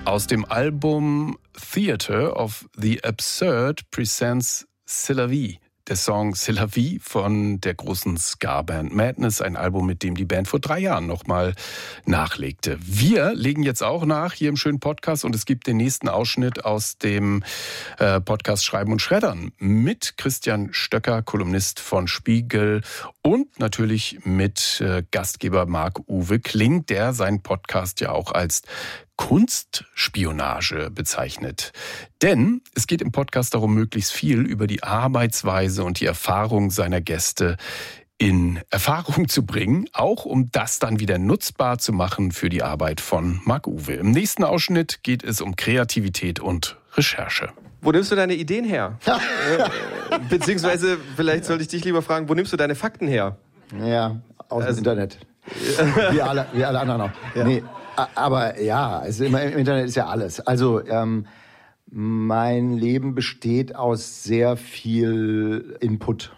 Aus dem Album Theatre of the Absurd presents C'est la vie. Der Song C'est la vie von der großen Ska-Band Madness, ein Album, mit dem die Band vor 3 Jahren nochmal nachlegte. Wir legen jetzt auch nach hier im schönen Podcast und es gibt den nächsten Ausschnitt aus dem Podcast Schreiben und Schreddern mit Christian Stöcker, Kolumnist von Spiegel und natürlich mit Gastgeber Marc-Uwe Kling, der seinen Podcast ja auch als Kunstspionage bezeichnet. Denn es geht im Podcast darum, möglichst viel über die Arbeitsweise und die Erfahrung seiner Gäste in Erfahrung zu bringen, auch um das dann wieder nutzbar zu machen für die Arbeit von Marc-Uwe. Im nächsten Ausschnitt geht es um Kreativität und Recherche. Wo nimmst du deine Ideen her? Beziehungsweise, vielleicht sollte ich dich lieber fragen, wo nimmst du deine Fakten her? Ja, aus dem Internet. Wie alle anderen auch. Ja. Nee, aber ja, also im Internet ist ja alles. Also mein Leben besteht aus sehr viel Input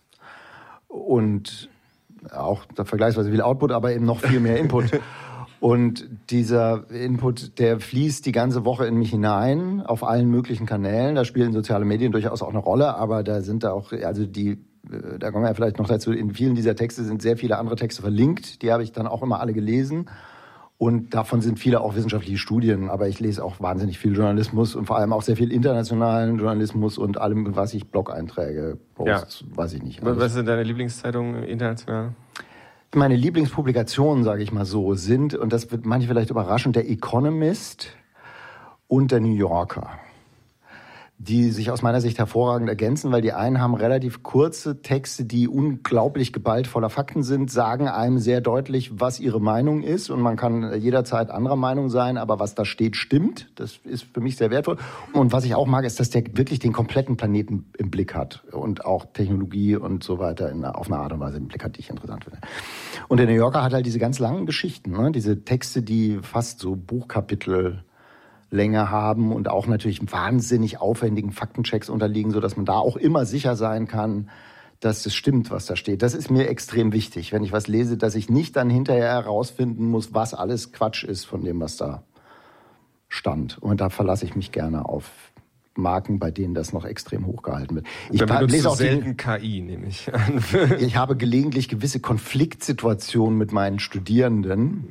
und auch vergleichsweise viel Output, aber eben noch viel mehr Input. Und dieser Input, der fließt die ganze Woche in mich hinein, auf allen möglichen Kanälen. Da spielen soziale Medien durchaus auch eine Rolle, aber da sind da auch, also da kommen wir ja vielleicht noch dazu, in vielen dieser Texte sind sehr viele andere Texte verlinkt. Die habe ich dann auch immer alle gelesen. Und davon sind viele auch wissenschaftliche Studien. Aber ich lese auch wahnsinnig viel Journalismus und vor allem auch sehr viel internationalen Journalismus und allem, was ich Blog-Einträge, Posts, weiß ich nicht. Alles. Was sind deine Lieblingszeitungen international? Meine Lieblingspublikationen, sage ich mal so, sind, und das wird manche vielleicht überraschen, der Economist und der New Yorker, die sich aus meiner Sicht hervorragend ergänzen, weil die einen haben relativ kurze Texte, die unglaublich geballt voller Fakten sind, sagen einem sehr deutlich, was ihre Meinung ist, und man kann jederzeit anderer Meinung sein, aber was da steht, stimmt. Das ist für mich sehr wertvoll. Und was ich auch mag, ist, dass der wirklich den kompletten Planeten im Blick hat und auch Technologie und so weiter auf eine Art und Weise im Blick hat, die ich interessant finde. Und der New Yorker hat halt diese ganz langen Geschichten, ne? Diese Texte, die fast so Buchkapitel Länge haben und auch natürlich wahnsinnig aufwendigen Faktenchecks unterliegen, sodass man da auch immer sicher sein kann, dass es stimmt, was da steht. Das ist mir extrem wichtig, wenn ich was lese, dass ich nicht dann hinterher herausfinden muss, was alles Quatsch ist von dem, was da stand. Und da verlasse ich mich gerne auf Marken, bei denen das noch extrem hochgehalten wird. Ich lese auch selten KI, nehme ich an. Ich habe gelegentlich gewisse Konfliktsituationen mit meinen Studierenden,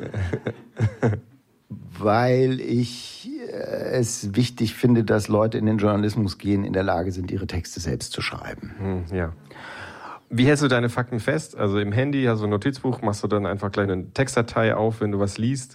weil ich es wichtig finde, dass Leute in den Journalismus gehen, in der Lage sind, ihre Texte selbst zu schreiben. Ja. Wie hältst du deine Fakten fest? Also im Handy, hast du ein Notizbuch, machst du dann einfach gleich eine Textdatei auf, wenn du was liest?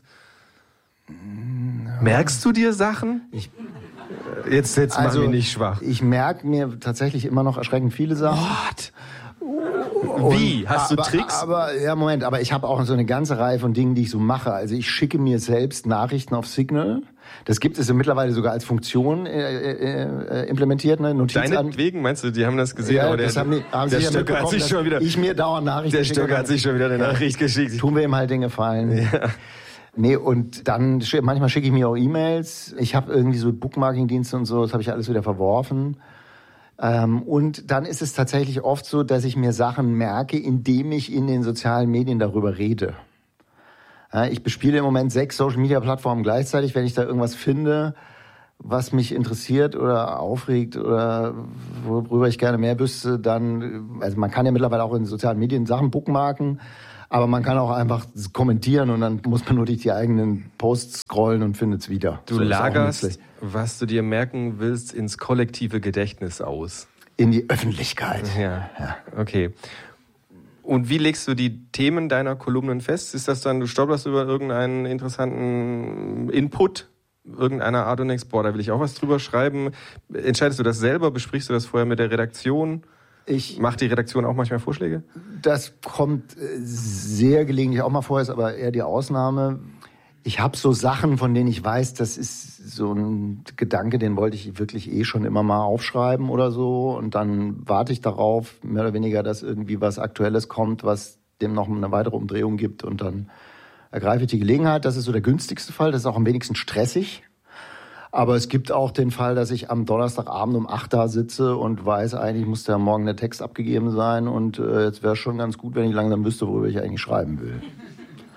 Merkst du dir Sachen? Jetzt mach mich nicht schwach. Ich merke mir tatsächlich immer noch erschreckend viele Sachen. What? Wie? Hast du Tricks? Aber ich habe auch so eine ganze Reihe von Dingen, die ich so mache. Also ich schicke mir selbst Nachrichten auf Signal. Das gibt es ja mittlerweile sogar als Funktion implementiert. Ne? Deinetwegen, meinst du, die haben das gesehen? Ja, aber der Stöcker hat sich schon wieder... Ich mir dauernd Nachrichten Der Stöcker hat sich schon wieder eine Nachricht geschickt. Tun wir ihm halt den Gefallen. Ja. Nee, und dann manchmal schicke ich mir auch E-Mails. Ich habe irgendwie so Bookmarking-Dienste und so, das habe ich alles wieder verworfen. Und dann ist es tatsächlich oft so, dass ich mir Sachen merke, indem ich in den sozialen Medien darüber rede. Ich bespiele im Moment 6 Social-Media-Plattformen gleichzeitig. Wenn ich da irgendwas finde, was mich interessiert oder aufregt oder worüber ich gerne mehr wüsste, dann, also man kann ja mittlerweile auch in sozialen Medien Sachen bookmarken, aber man kann auch einfach kommentieren und dann muss man nur durch die eigenen Posts scrollen und findet es wieder. Du lagerst, was du dir merken willst, ins kollektive Gedächtnis aus. In die Öffentlichkeit. Ja. Okay. Und wie legst du die Themen deiner Kolumnen fest? Ist das dann, du stolperst über irgendeinen interessanten Input irgendeiner Art und denkst, da will ich auch was drüber schreiben? Entscheidest du das selber? Besprichst du das vorher mit der Redaktion? Macht die Redaktion auch manchmal Vorschläge? Das kommt sehr gelegentlich auch mal vor, ist aber eher die Ausnahme. Ich habe so Sachen, von denen ich weiß, das ist so ein Gedanke, den wollte ich wirklich schon immer mal aufschreiben oder so. Und dann warte ich darauf, mehr oder weniger, dass irgendwie was Aktuelles kommt, was dem noch eine weitere Umdrehung gibt. Und dann ergreife ich die Gelegenheit. Das ist so der günstigste Fall. Das ist auch am wenigsten stressig. Aber es gibt auch den Fall, dass ich am Donnerstagabend um 8 da sitze und weiß, eigentlich muss ja morgen der Text abgegeben sein und jetzt wäre es schon ganz gut, wenn ich langsam wüsste, worüber ich eigentlich schreiben will.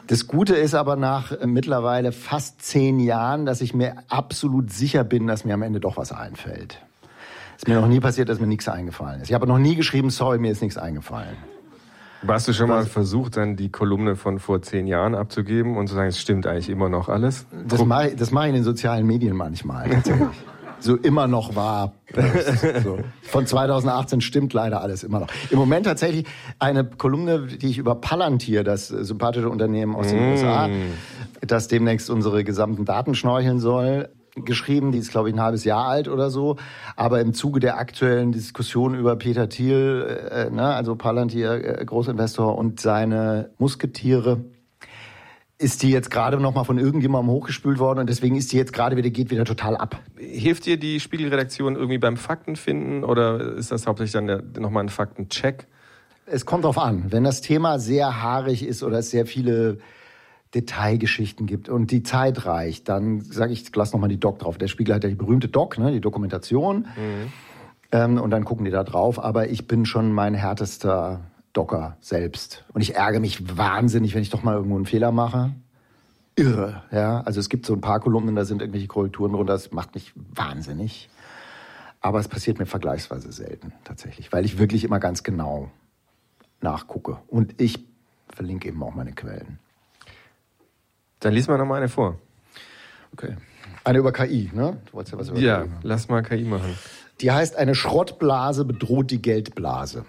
Das Gute ist aber nach mittlerweile fast 10 Jahren, dass ich mir absolut sicher bin, dass mir am Ende doch was einfällt. Es ist mir noch nie passiert, dass mir nichts eingefallen ist. Ich habe noch nie geschrieben, sorry, mir ist nichts eingefallen. Hast du schon mal versucht, dann die Kolumne von vor 10 Jahren abzugeben und zu sagen, es stimmt eigentlich immer noch alles? Das mache ich in den sozialen Medien manchmal, tatsächlich. So immer noch war. So. Von 2018 stimmt leider alles immer noch. Im Moment tatsächlich eine Kolumne, die ich über Palantir, das sympathische Unternehmen aus den USA, das demnächst unsere gesamten Daten schnorcheln soll, geschrieben. Die ist, glaube ich, ein halbes Jahr alt oder so. Aber im Zuge der aktuellen Diskussion über Peter Thiel, also Palantir, Großinvestor und seine Musketiere, ist die jetzt gerade noch mal von irgendjemandem hochgespült worden und deswegen ist die jetzt gerade geht wieder total ab. Hilft dir die Spiegelredaktion irgendwie beim Faktenfinden oder ist das hauptsächlich dann nochmal ein Faktencheck? Es kommt drauf an. Wenn das Thema sehr haarig ist oder es sehr viele Detailgeschichten gibt und die Zeit reicht, dann sage ich, lass nochmal die Doc drauf. Der Spiegel hat ja die berühmte Doc, die Dokumentation. Und dann gucken die da drauf. Aber ich bin schon mein härtester Docker selbst. Und ich ärgere mich wahnsinnig, wenn ich doch mal irgendwo einen Fehler mache. Irre, ja. Also es gibt so ein paar Kolumnen, da sind irgendwelche Korrekturen drunter, das macht mich wahnsinnig. Aber es passiert mir vergleichsweise selten, tatsächlich. Weil ich wirklich immer ganz genau nachgucke. Und ich verlinke eben auch meine Quellen. Dann lies mal noch mal eine vor. Okay. Eine über KI, ne? Du wolltest ja was über KI machen. Lass mal KI machen. Die heißt, eine Schrottblase bedroht die Geldblase.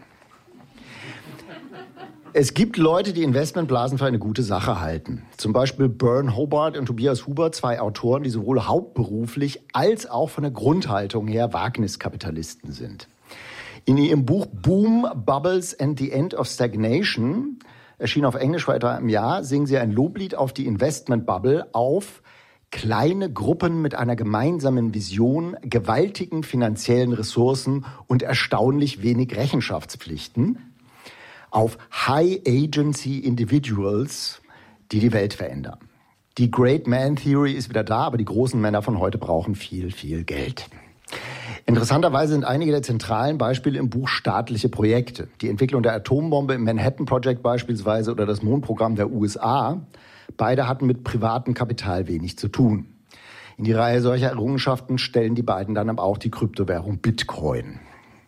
Es gibt Leute, die Investmentblasen für eine gute Sache halten. Zum Beispiel Byrne Hobart und Tobias Huber, 2 Autoren, die sowohl hauptberuflich als auch von der Grundhaltung her Wagniskapitalisten sind. In ihrem Buch Boom, Bubbles and the End of Stagnation, erschien auf Englisch vor etwa einem Jahr, singen sie ein Loblied auf die Investmentbubble, auf kleine Gruppen mit einer gemeinsamen Vision, gewaltigen finanziellen Ressourcen und erstaunlich wenig Rechenschaftspflichten, auf High-Agency-Individuals, die die Welt verändern. Die Great Man Theory ist wieder da, aber die großen Männer von heute brauchen viel, viel Geld. Interessanterweise sind einige der zentralen Beispiele im Buch staatliche Projekte. Die Entwicklung der Atombombe im Manhattan Project beispielsweise oder das Mondprogramm der USA. Beide hatten mit privatem Kapital wenig zu tun. In die Reihe solcher Errungenschaften stellen die beiden dann aber auch die Kryptowährung Bitcoin.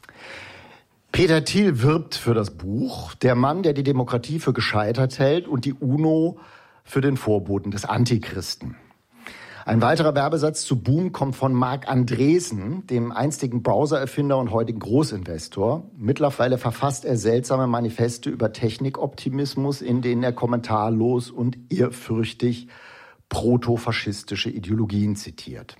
Peter Thiel wirbt für das Buch, der Mann, der die Demokratie für gescheitert hält und die UNO für den Vorboten des Antichristen. Ein weiterer Werbesatz zu Boom kommt von Marc Andreessen, dem einstigen Browser-Erfinder und heutigen Großinvestor. Mittlerweile verfasst er seltsame Manifeste über Technikoptimismus, in denen er kommentarlos und ehrfürchtig protofaschistische Ideologien zitiert.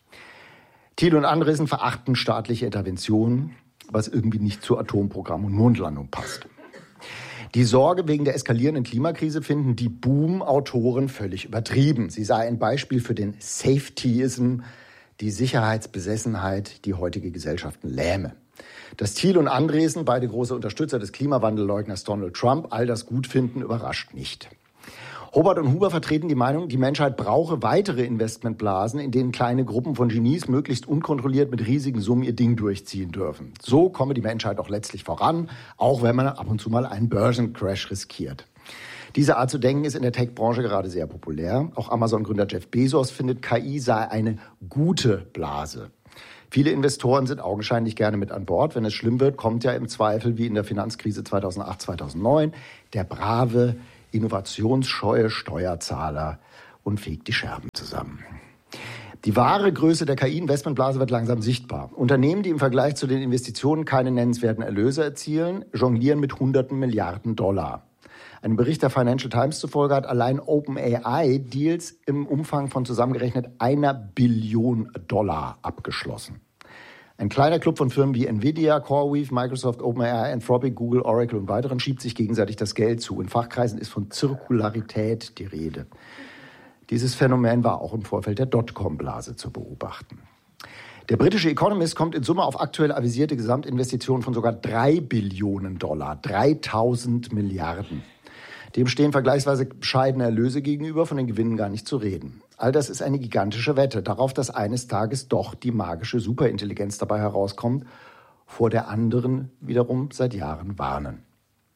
Thiel und Andreessen verachten staatliche Interventionen, was irgendwie nicht zu Atomprogramm und Mondlandung passt. Die Sorge wegen der eskalierenden Klimakrise finden die Boom-Autoren völlig übertrieben. Sie sei ein Beispiel für den Safetyism, die Sicherheitsbesessenheit, die heutige Gesellschaften lähme. Dass Thiel und Andreessen, beide große Unterstützer des Klimawandelleugners Donald Trump, all das gut finden, überrascht nicht. Hobart und Huber vertreten die Meinung, die Menschheit brauche weitere Investmentblasen, in denen kleine Gruppen von Genies möglichst unkontrolliert mit riesigen Summen ihr Ding durchziehen dürfen. So komme die Menschheit auch letztlich voran, auch wenn man ab und zu mal einen Börsencrash riskiert. Diese Art zu denken ist in der Tech-Branche gerade sehr populär. Auch Amazon-Gründer Jeff Bezos findet, KI sei eine gute Blase. Viele Investoren sind augenscheinlich gerne mit an Bord. Wenn es schlimm wird, kommt ja im Zweifel, wie in der Finanzkrise 2008, 2009, der brave, innovationsscheue Steuerzahler und fegt die Scherben zusammen. Die wahre Größe der KI-Investmentblase wird langsam sichtbar. Unternehmen, die im Vergleich zu den Investitionen keine nennenswerten Erlöse erzielen, jonglieren mit Hunderten Milliarden Dollar. Einem Bericht der Financial Times zufolge hat allein OpenAI Deals im Umfang von zusammengerechnet 1 Billion Dollar abgeschlossen. Ein kleiner Club von Firmen wie Nvidia, CoreWeave, Microsoft, OpenAI, Anthropic, Google, Oracle und weiteren schiebt sich gegenseitig das Geld zu. In Fachkreisen ist von Zirkularität die Rede. Dieses Phänomen war auch im Vorfeld der Dotcom-Blase zu beobachten. Der britische Economist kommt in Summe auf aktuell avisierte Gesamtinvestitionen von sogar 3 Billionen Dollar, 3000 Milliarden. Dem stehen vergleichsweise bescheidene Erlöse gegenüber, von den Gewinnen gar nicht zu reden. All das ist eine gigantische Wette darauf, dass eines Tages doch die magische Superintelligenz dabei herauskommt, vor der anderen wiederum seit Jahren warnen.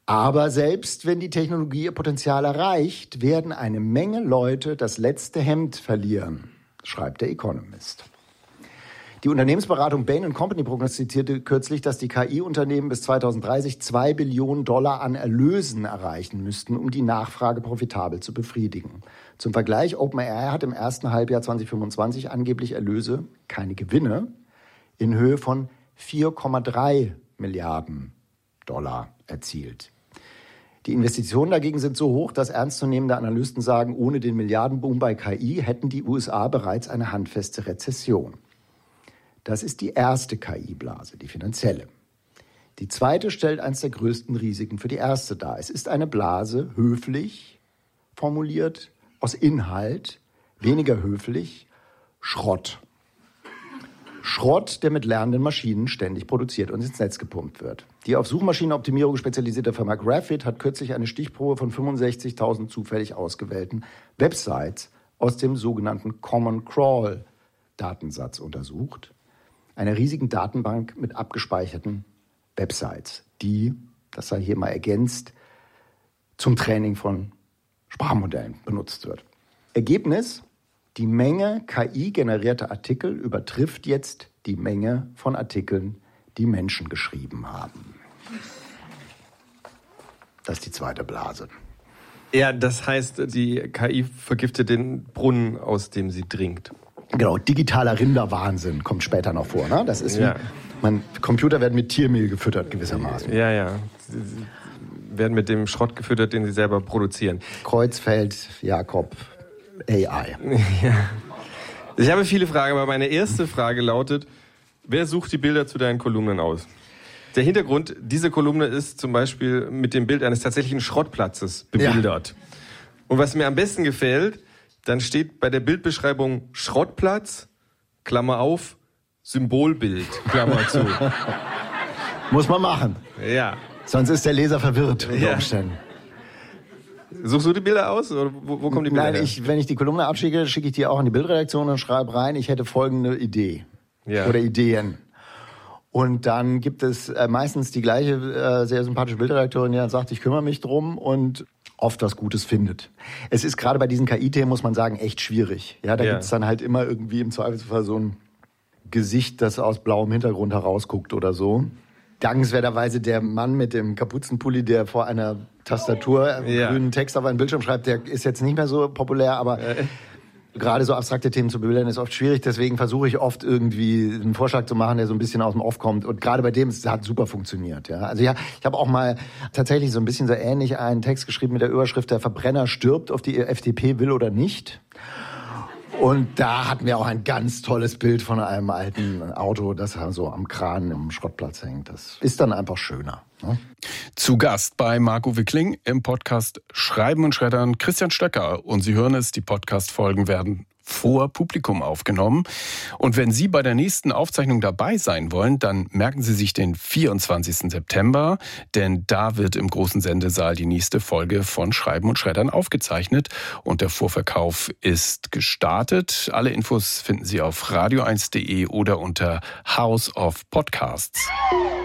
Aber selbst wenn die Technologie ihr Potenzial erreicht, werden eine Menge Leute das letzte Hemd verlieren, schreibt der Economist. Die Unternehmensberatung Bain & Company prognostizierte kürzlich, dass die KI-Unternehmen bis 2030 $2 Billionen an Erlösen erreichen müssten, um die Nachfrage profitabel zu befriedigen. Zum Vergleich, OpenAI hat im ersten Halbjahr 2025 angeblich Erlöse, keine Gewinne, in Höhe von $4,3 Milliarden erzielt. Die Investitionen dagegen sind so hoch, dass ernstzunehmende Analysten sagen, ohne den Milliardenboom bei KI hätten die USA bereits eine handfeste Rezession. Das ist die erste KI-Blase, die finanzielle. Die zweite stellt eines der größten Risiken für die erste dar. Es ist eine Blase, höflich formuliert, aus Inhalt, weniger höflich, Schrott. Schrott, der mit lernenden Maschinen ständig produziert und ins Netz gepumpt wird. Die auf Suchmaschinenoptimierung spezialisierte Firma Graphit hat kürzlich eine Stichprobe von 65.000 zufällig ausgewählten Websites aus dem sogenannten Common Crawl Datensatz untersucht. Einer riesigen Datenbank mit abgespeicherten Websites, die, das sei hier mal ergänzt, zum Training von Sprachmodellen benutzt wird. Ergebnis: Die Menge KI-generierter Artikel übertrifft jetzt die Menge von Artikeln, die Menschen geschrieben haben. Das ist die zweite Blase. Ja, das heißt, die KI vergiftet den Brunnen, aus dem sie trinkt. Genau, digitaler Rinderwahnsinn kommt später noch vor. Ne? Das ist wie, Computer werden mit Tiermehl gefüttert gewissermaßen. Ja. Sie werden mit dem Schrott gefüttert, den sie selber produzieren. Kreuzfeld, Jakob, AI. Ja. Ich habe viele Fragen, aber meine erste Frage lautet, wer sucht die Bilder zu deinen Kolumnen aus? Der Hintergrund, diese Kolumne ist zum Beispiel mit dem Bild eines tatsächlichen Schrottplatzes bebildert. Ja. Und was mir am besten gefällt, dann steht bei der Bildbeschreibung Schrottplatz, Klammer auf, Symbolbild, Klammer zu. Muss man machen. Ja. Sonst ist der Leser verwirrt unter Umständen. Suchst du die Bilder aus? Oder wo kommen die Bilder her? Wenn ich die Kolumne abschicke, schicke ich die auch an die Bildredaktion und schreibe rein, ich hätte folgende Idee oder Ideen. Und dann gibt es meistens die gleiche sehr sympathische Bildredakteurin, die dann sagt, ich kümmere mich drum und oft was Gutes findet. Es ist gerade bei diesen KI-Themen, muss man sagen, echt schwierig. Ja, da gibt es dann halt immer irgendwie im Zweifelsfall so ein Gesicht, das aus blauem Hintergrund herausguckt oder so. Dankenswerterweise der Mann mit dem Kapuzenpulli, der vor einer Tastatur grünen Text auf einen Bildschirm schreibt, der ist jetzt nicht mehr so populär, aber gerade so abstrakte Themen zu bebildern ist oft schwierig. Deswegen versuche ich oft irgendwie einen Vorschlag zu machen, der so ein bisschen aus dem Off kommt. Und gerade bei dem, es hat super funktioniert. Ja. Also ich habe auch mal tatsächlich so ein bisschen so ähnlich einen Text geschrieben mit der Überschrift, der Verbrenner stirbt, ob die FDP will oder nicht. Und da hatten wir auch ein ganz tolles Bild von einem alten Auto, das so am Kran im Schrottplatz hängt. Das ist dann einfach schöner. Ne? Zu Gast bei Marc-Uwe Kling im Podcast Schreiben und Schreddern Christian Stöcker. Und Sie hören es, die Podcast-Folgen werden vor Publikum aufgenommen. Und wenn Sie bei der nächsten Aufzeichnung dabei sein wollen, dann merken Sie sich den 24. September, denn da wird im großen Sendesaal die nächste Folge von Schreiben und Schreddern aufgezeichnet und der Vorverkauf ist gestartet. Alle Infos finden Sie auf radio1.de oder unter House of Podcasts.